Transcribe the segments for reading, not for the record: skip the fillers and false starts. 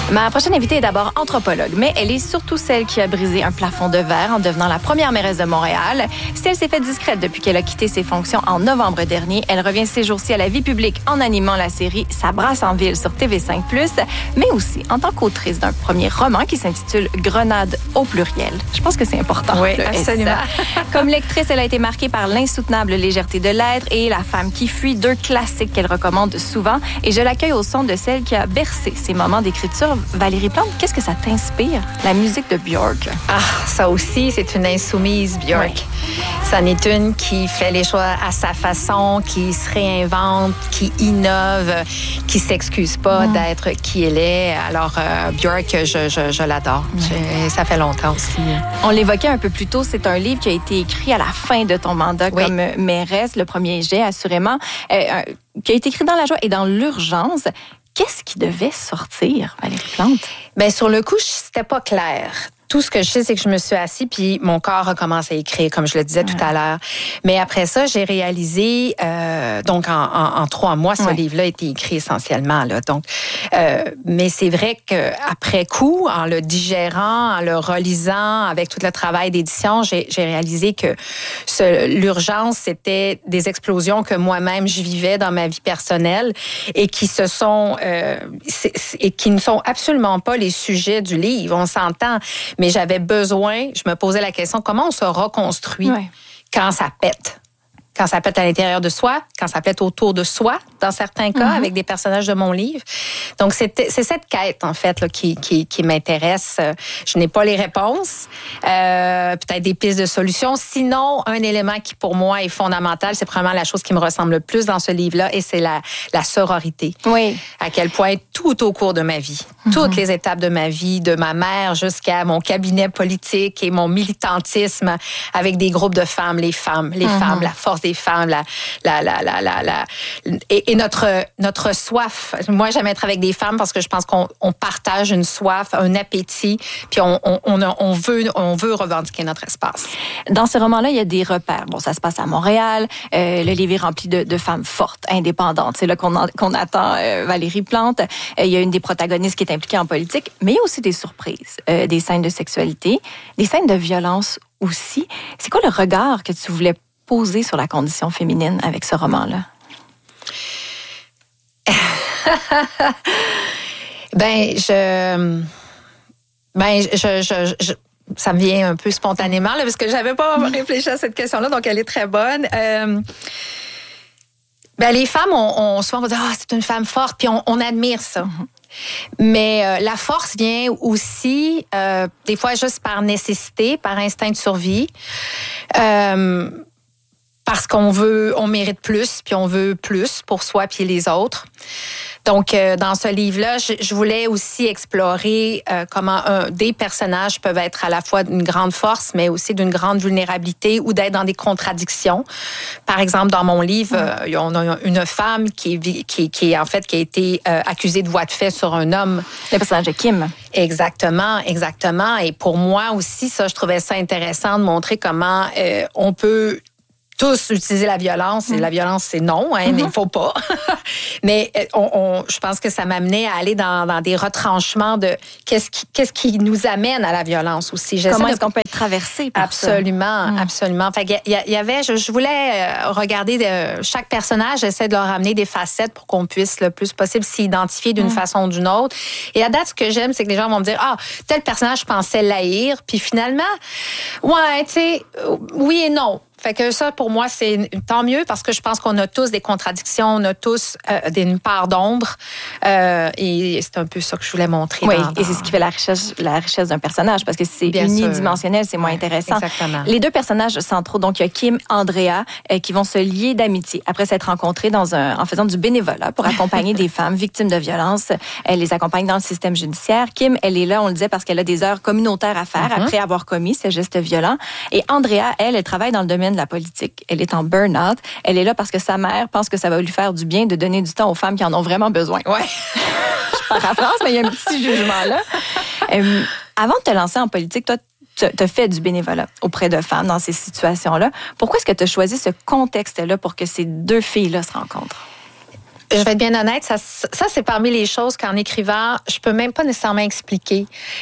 Ma prochaine invitée est d'abord anthropologue, mais elle est surtout celle qui a brisé un plafond de verre en devenant la première mairesse de Montréal. Si elle s'est faite discrète depuis qu'elle a quitté ses fonctions en novembre dernier, elle revient ces jours-ci à la vie publique en animant la série Ça brasse en ville sur TV5+, mais aussi en tant qu'autrice d'un premier roman qui s'intitule Grenade au pluriel. Je pense que c'est important. Oui, absolument. Comme lectrice, elle a été marquée par l'insoutenable légèreté de l'être et La femme qui fuit, deux classiques qu'elle recommande souvent. Et je l'accueille au son de celle qui a bercé ses moments d'écriture. Valérie Plante, qu'est-ce que ça t'inspire, la musique de Björk? Ah, ça aussi, c'est une insoumise, Björk. Oui. Ça en est une qui fait les choix à sa façon, qui se réinvente, qui innove, qui s'excuse pas d'être qui elle est. Alors, Björk, je l'adore. Ça fait longtemps aussi. On l'évoquait un peu plus tôt, c'est un livre qui a été écrit à la fin de ton mandat comme mairesse, le premier jet, assurément, qui a été écrit dans la joie et dans l'urgence. Qu'est-ce qui devait sortir, Valérie Plante? Bien, sur le coup, c'était pas clair. Tout ce que je sais, c'est que je me suis assise puis mon corps a commencé à écrire, comme je le disais tout à l'heure. Mais après ça, j'ai réalisé, donc en 3 mois, ce livre-là a été écrit essentiellement. Là. Donc, mais c'est vrai qu'après coup, en le digérant, en le relisant, avec tout le travail d'édition, j'ai réalisé que l'urgence, c'était des explosions que moi-même je vivais dans ma vie personnelle et qui se sont et qui ne sont absolument pas les sujets du livre. On s'entend. Mais j'avais besoin, je me posais la question, comment on se reconstruit quand ça pète? Quand ça pète à l'intérieur de soi, quand ça pète autour de soi, dans certains cas, avec des personnages de mon livre. Donc, c'est cette quête, en fait, là, qui m'intéresse. Je n'ai pas les réponses, peut-être des pistes de solutions. Sinon, un élément qui, pour moi, est fondamental, c'est probablement la chose qui me ressemble le plus dans ce livre-là, et c'est la sororité. Oui. À quel point, tout au cours de ma vie, toutes les étapes de ma vie, de ma mère jusqu'à mon cabinet politique et mon militantisme avec des groupes de femmes, les femmes, la force des femmes, et notre soif. Moi, j'aime être avec des femmes parce que je pense qu'on partage une soif, un appétit, puis on veut revendiquer notre espace. Dans ce roman-là, il y a des repères. Bon, ça se passe à Montréal. Le livre est rempli de femmes fortes, indépendantes. C'est là qu'on attend Valérie Plante. Il y a une des protagonistes qui est impliquée en politique, mais il y a aussi des surprises, des scènes de sexualité, des scènes de violence aussi. C'est quoi le regard que tu voulais poser sur la condition féminine avec ce roman-là? Ça me vient un peu spontanément, là, parce que j'avais pas réfléchi à cette question-là, donc elle est très bonne. Les femmes, on souvent va dire, c'est une femme forte, puis on admire ça. Mais la force vient aussi, des fois, juste par nécessité, par instinct de survie. Parce on mérite plus, puis on veut plus pour soi puis les autres. Donc, dans ce livre-là, je voulais aussi explorer comment des personnages peuvent être à la fois d'une grande force, mais aussi d'une grande vulnérabilité ou d'être dans des contradictions. Par exemple, dans mon livre, on a une femme qui a été accusée de voie de fait sur un homme. Le personnage de Kim. Exactement. Et pour moi aussi, ça, je trouvais ça intéressant de montrer comment on peut tous utiliser la violence. Et la violence, c'est non, il ne faut pas. Mais je pense que ça m'amenait à aller dans des retranchements de qu'est-ce qui nous amène à la violence aussi. Comment est-ce qu'on peut être traversé par Absolument. Fait il y avait, je voulais regarder chaque personnage, j'essaie de leur amener des facettes pour qu'on puisse le plus possible s'identifier d'une façon ou d'une autre. Et à date, ce que j'aime, c'est que les gens vont me dire, tel personnage, je pensais l'haïr. Puis finalement, oui et non. Fait que ça, pour moi, c'est tant mieux parce que je pense qu'on a tous des contradictions, on a tous une part d'ombre. Et c'est un peu ça que je voulais montrer. Oui, et c'est ce qui fait la richesse d'un personnage parce que c'est unidimensionnel, c'est moins intéressant. Exactement. Les deux personnages centraux, donc il y a Kim, Andrea, qui vont se lier d'amitié après s'être rencontrés en faisant du bénévolat pour accompagner des femmes victimes de violences. Elle les accompagne dans le système judiciaire. Kim, elle est là, on le disait, parce qu'elle a des heures communautaires à faire après avoir commis ce geste violent. Et Andrea, elle travaille dans le domaine de la politique. Elle est en burn-out. Elle est là parce que sa mère pense que ça va lui faire du bien de donner du temps aux femmes qui en ont vraiment besoin. Ouais. Je paraphrase, mais il y a un petit jugement là. Avant de te lancer en politique, toi, tu as fait du bénévolat auprès de femmes dans ces situations-là. Pourquoi est-ce que tu as choisi ce contexte-là pour que ces deux filles-là se rencontrent? Je vais être bien honnête, ça c'est parmi les choses qu'en écrivant, je peux même pas nécessairement expliquer.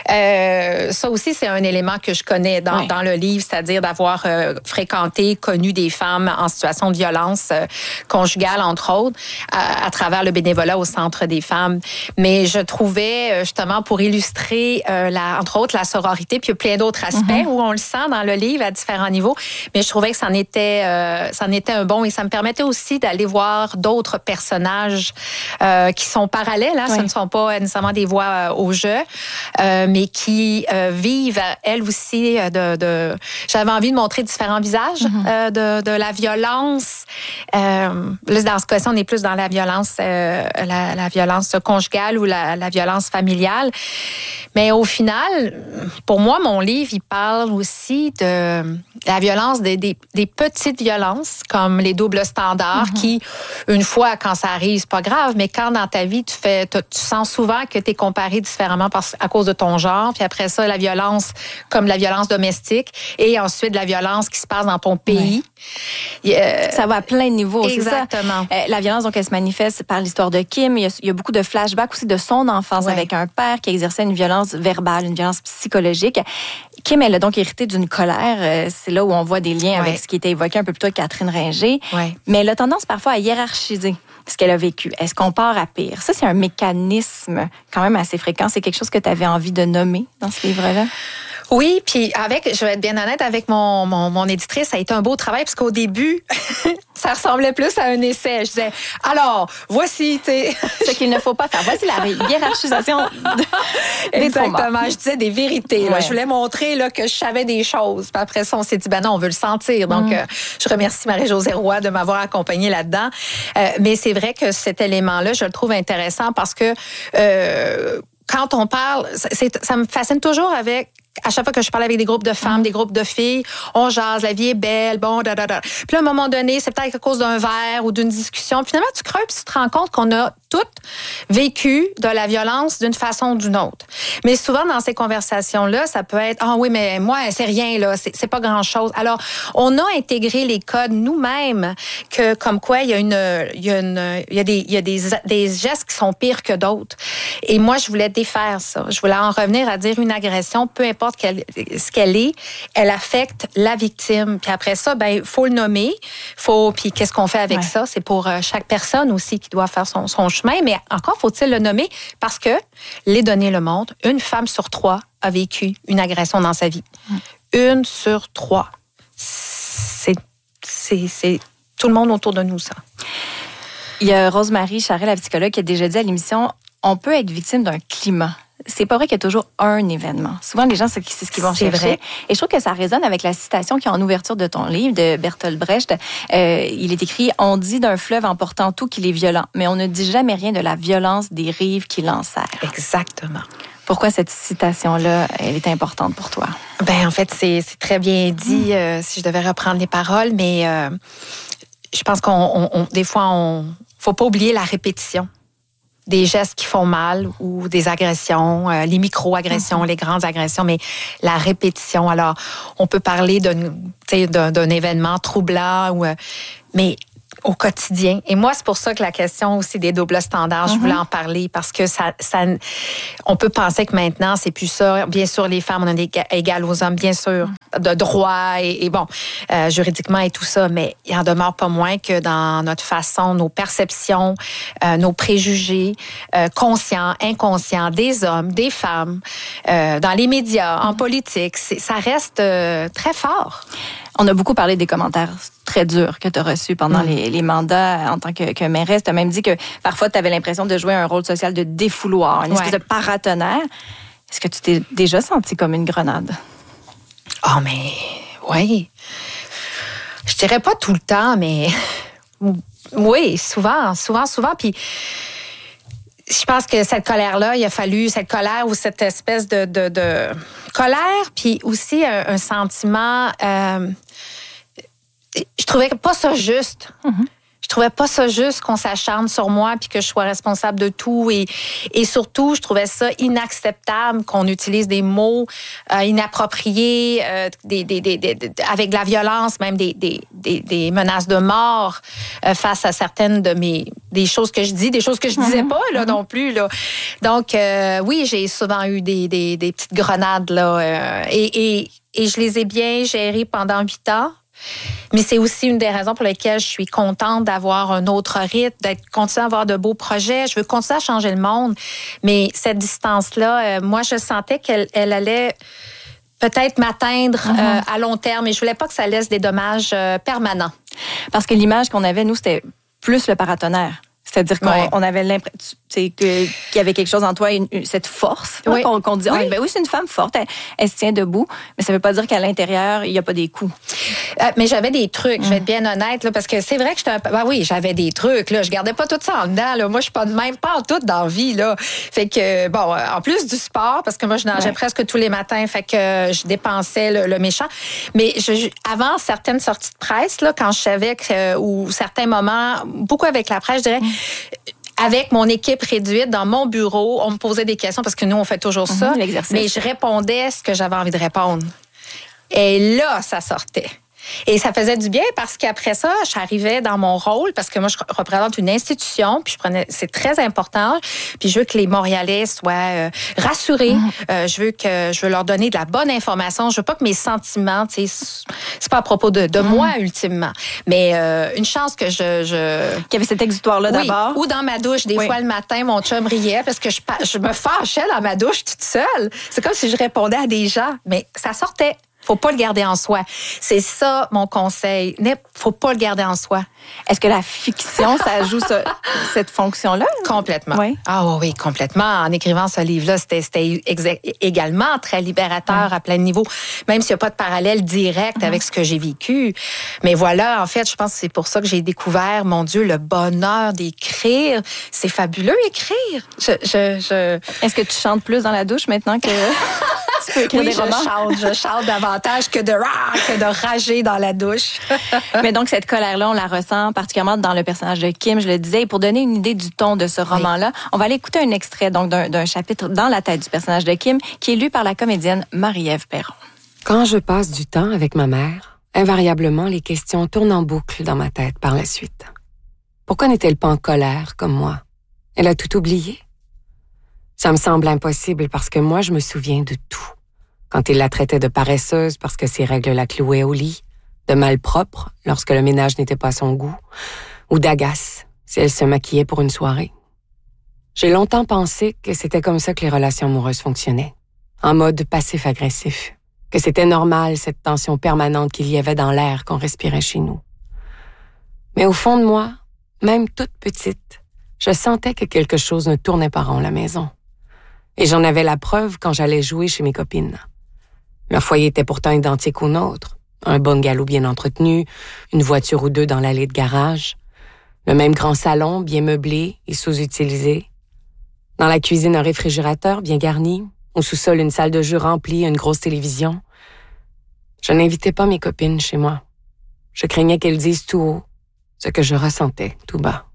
Ça aussi, c'est un élément que je connais dans le livre, c'est-à-dire d'avoir fréquenté, connu des femmes en situation de violence conjugale, entre autres, à travers le bénévolat au Centre des femmes. Mais je trouvais, justement, pour illustrer, entre autres, la sororité, puis il y a plein d'autres aspects où on le sent dans le livre à différents niveaux, mais je trouvais que c'en était un bon, et ça me permettait aussi d'aller voir d'autres personnages qui sont parallèles, hein, ce ne sont pas nécessairement des voix au jeu, mais qui vivent, elles aussi, j'avais envie de montrer différents visages de la violence. Là, dans ce cas-ci, on est plus dans la violence, la violence conjugale ou la violence familiale. Mais au final, pour moi, mon livre, il parle aussi de la violence, des petites violences, comme les doubles standards, qui, une fois, quand ça arrive, c'est pas grave, mais quand dans ta vie, tu sens souvent que tu es comparé différemment à cause de ton genre, puis après ça, la violence, comme la violence domestique, et ensuite la violence qui se passe dans ton pays. Ça va à plein de niveaux. Exactement. C'est ça. La violence, donc, elle se manifeste par l'histoire de Kim. Il y a beaucoup de flashbacks aussi de son enfance avec un père qui exerçait une violence verbale, une violence psychologique. Kim, elle a donc hérité d'une colère. C'est là où on voit des liens avec ce qui était évoqué un peu plus tôt avec Catherine Ringer. Mais elle a tendance parfois à hiérarchiser ce qu'elle a vécu. Est-ce qu'on part à pire? Ça, c'est un mécanisme quand même assez fréquent. C'est quelque chose que tu avais envie de nommer dans ce livre-là? Oui, puis je vais être bien honnête, avec mon éditrice, ça a été un beau travail, parce qu'au début, ça ressemblait plus à un essai. Je disais, alors, voici, tu sais... Ce qu'il ne faut pas faire. Voici la hiérarchisation des Exactement. traumas. Je disais des vérités. Là. Je voulais montrer là, que je savais des choses. Puis après ça, on s'est dit, non, on veut le sentir. Donc, je remercie Marie-Josée Roy de m'avoir accompagnée là-dedans. Mais c'est vrai que cet élément-là, je le trouve intéressant parce que quand on parle, ça me fascine toujours avec... À chaque fois que je parle avec des groupes de femmes, des groupes de filles, on jase, la vie est belle, bon, Puis là, à un moment donné, c'est peut-être à cause d'un verre ou d'une discussion. Puis finalement, tu creuses puis tu te rends compte qu'on a toutes vécu de la violence d'une façon ou d'une autre. Mais souvent, dans ces conversations-là, ça peut être, oui, mais moi, c'est rien, là, c'est pas grand-chose. Alors, on a intégré les codes nous-mêmes, que comme quoi il y a des gestes qui sont pires que d'autres. Et moi, je voulais défaire ça. Je voulais en revenir à dire une agression, peu importe ce qu'elle est, elle affecte la victime. Puis après ça, il faut le nommer. Puis qu'est-ce qu'on fait avec ça? C'est pour chaque personne aussi qui doit faire son chemin. Mais encore faut-il le nommer, parce que les données le montrent, une femme sur 3 a vécu une agression dans sa vie. 1 sur 3. C'est tout le monde autour de nous, ça. Il y a Rosemarie Charest, la psychologue, qui a déjà dit à l'émission, on peut être victime d'un climat. C'est pas vrai qu'il y a toujours un événement. Souvent, les gens, c'est ce qu'ils vont chercher. Vrai. Et je trouve que ça résonne avec la citation qui est en ouverture de ton livre, de Bertolt Brecht. Il est écrit « On dit d'un fleuve emportant tout qu'il est violent, mais on ne dit jamais rien de la violence des rives qui l'enserrent. » Exactement. Pourquoi cette citation-là, elle est importante pour toi? En fait, c'est très bien dit, si je devais reprendre les paroles, mais je pense des fois, faut pas oublier la répétition des gestes qui font mal ou des agressions, les micro-agressions, les grandes agressions, mais la répétition. Alors, on peut parler d'un événement troublant, mais au quotidien. Et moi, c'est pour ça que la question aussi des doubles standards, je voulais en parler, parce que on peut penser que maintenant, c'est plus ça. Bien sûr, les femmes, on est égales aux hommes, bien sûr, de droit et juridiquement et tout ça, mais il en demeure pas moins que dans notre façon, nos perceptions, nos préjugés, conscients, inconscients, des hommes, des femmes, dans les médias, en politique, ça reste très fort. On a beaucoup parlé des commentaires très durs que tu as reçus pendant les mandats en tant que mairesse. Tu as même dit que parfois, tu avais l'impression de jouer un rôle social de défouloir, une espèce de paratonnerre. Est-ce que tu t'es déjà sentie comme une grenade? Ah, mais oui. Je dirais pas tout le temps, mais oui, souvent. Puis je pense que cette colère-là, il a fallu cette colère ou cette espèce de colère, puis aussi un sentiment... je trouvais pas ça juste. Je trouvais pas ça juste qu'on s'acharne sur moi puis que je sois responsable de tout. Et surtout, je trouvais ça inacceptable qu'on utilise des mots inappropriés, avec de la violence, même des menaces de mort face à certaines des choses que je dis, des choses que je disais pas là non plus. Là. Donc, oui, j'ai souvent eu des petites grenades là, et je les ai bien gérées pendant 8 ans. Mais c'est aussi une des raisons pour lesquelles je suis contente d'avoir un autre rythme, continuer à avoir de beaux projets. Je veux continuer à changer le monde. Mais cette distance-là, moi, je sentais qu'elle allait peut-être m'atteindre à long terme. Et je voulais pas que ça laisse des dommages permanents. Parce que l'image qu'on avait, nous, c'était plus le paratonnerre. C'est-à-dire qu'on avait l'impression qu'il y avait quelque chose en toi, cette force qu'on dit, oui, c'est une femme forte, elle se tient debout, mais ça ne veut pas dire qu'à l'intérieur, il n'y a pas des coups. Mais j'avais des trucs, je vais être bien honnête, là, parce que c'est vrai que j'étais un peu... oui, j'avais des trucs, là, je gardais pas tout ça en dedans. Là. Moi, je suis pas même pas en tout dans la vie. Là. Fait que, en plus du sport, parce que moi, je nageais presque tous les matins, fait que je dépensais le méchant. Mais avant certaines sorties de presse, là, quand je savais ou certains moments, beaucoup avec la presse, je dirais... Avec mon équipe réduite, dans mon bureau, on me posait des questions parce que nous, on fait toujours ça. Mais je répondais ce que j'avais envie de répondre. Et là, ça sortait. Et ça faisait du bien parce qu'après ça, j'arrivais dans mon rôle, parce que moi, je représente une institution, puis c'est très important. Puis je veux que les Montréalais soient rassurés. Je veux leur donner de la bonne information. Je veux pas que mes sentiments, tu sais, c'est pas à propos de moi, ultimement. Mais une chance que qu'il y avait cet exutoire-là d'abord. Ou dans ma douche. Des fois, le matin, mon chum riait parce que je me fâchais dans ma douche toute seule. C'est comme si je répondais à des gens. Mais ça sortait. Faut pas le garder en soi. C'est ça, mon conseil. Faut pas le garder en soi. Est-ce que la fiction, ça joue cette fonction-là? Complètement. Oui. Ah oui, complètement. En écrivant ce livre-là, c'était également très libérateur à plein de niveaux, même s'il n'y a pas de parallèle direct avec ce que j'ai vécu. Mais voilà, en fait, je pense que c'est pour ça que j'ai découvert, mon Dieu, le bonheur d'écrire. C'est fabuleux, écrire. Est-ce que tu chantes plus dans la douche maintenant que... Tu peux écrire des romans? Je chante davantage que de rager dans la douche. Mais donc, cette colère-là, on la ressent particulièrement dans le personnage de Kim, je le disais. Et pour donner une idée du ton de ce roman-là, on va aller écouter un extrait donc d'un chapitre dans la tête du personnage de Kim, qui est lu par la comédienne Marie-Ève Perron. Quand je passe du temps avec ma mère, invariablement, les questions tournent en boucle dans ma tête par la suite. Pourquoi n'est-elle pas en colère comme moi? Elle a tout oublié? Ça me semble impossible parce que moi, je me souviens de tout. Quand il la traitait de paresseuse parce que ses règles la clouaient au lit, de malpropre lorsque le ménage n'était pas à son goût, ou d'agace si elle se maquillait pour une soirée. J'ai longtemps pensé que c'était comme ça que les relations amoureuses fonctionnaient, en mode passif-agressif, que c'était normal cette tension permanente qu'il y avait dans l'air qu'on respirait chez nous. Mais au fond de moi, même toute petite, je sentais que quelque chose ne tournait pas rond à la maison. Et j'en avais la preuve quand j'allais jouer chez mes copines. Leur foyer était pourtant identique au nôtre. Un bungalow bien entretenu, une voiture ou deux dans l'allée de garage, le même grand salon bien meublé et sous-utilisé. Dans la cuisine, un réfrigérateur bien garni, au sous-sol, une salle de jeu remplie, une grosse télévision. Je n'invitais pas mes copines chez moi. Je craignais qu'elles disent tout haut ce que je ressentais tout bas.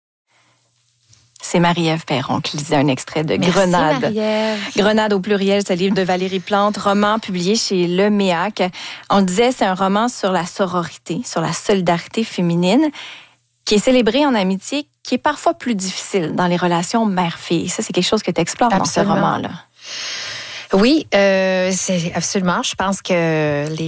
C'est Marie-Ève Perron qui lisait un extrait de Grenade. Marie-Ève. Grenade au pluriel, ce livre de Valérie Plante, roman publié chez Le Méac. On disait, c'est un roman sur la sororité, sur la solidarité féminine, qui est célébrée en amitié, qui est parfois plus difficile dans les relations mère-fille. Ça, c'est quelque chose que tu explores dans ce roman-là. Oui, c'est absolument. Je pense que